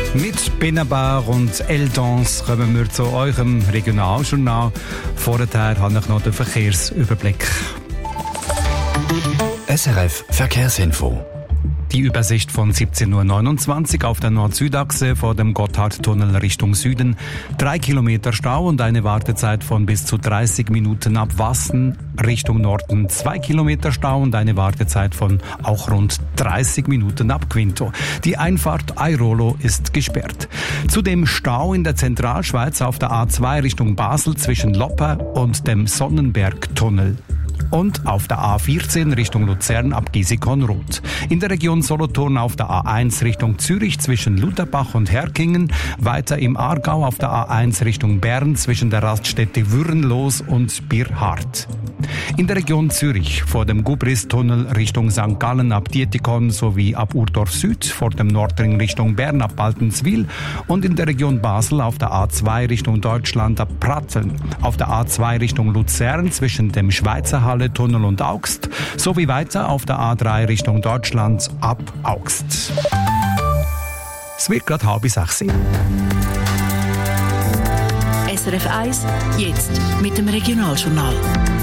Mit Benabar und Eldance kommen wir zu eurem Regionaljournal. Vorher habe ich noch den Verkehrsüberblick. SRF Verkehrsinfo. Die Übersicht von 17.29 Uhr auf der Nord-Süd-Achse vor dem Gotthardtunnel Richtung Süden. 3 Kilometer Stau und eine Wartezeit von bis zu 30 Minuten ab Wassen Richtung Norden. 2 Kilometer Stau und eine Wartezeit von auch rund 30 Minuten ab Quinto. Die Einfahrt Airolo ist gesperrt. Zudem Stau in der Zentralschweiz auf der A2 Richtung Basel zwischen Lopper und dem Sonnenbergtunnel. Und auf der A14 Richtung Luzern ab Gisikon-Roth. In der Region Solothurn auf der A1 Richtung Zürich zwischen Lutherbach und Herkingen. Weiter im Aargau auf der A1 Richtung Bern zwischen der Raststätte Würrenlos und Birhardt. In der Region Zürich vor dem Gubris-Tunnel Richtung St. Gallen ab Dietikon sowie ab Urdorf Süd vor dem Nordring Richtung Bern ab Baltenswil und in der Region Basel auf der A2 Richtung Deutschland ab Pratteln. Auf der A2 Richtung Luzern zwischen dem Schweizer Halle-Tunnel und Augst sowie weiter auf der A3 Richtung Deutschland ab Augst. Es wird gerade 5:30. SRF 1, jetzt mit dem Regionaljournal.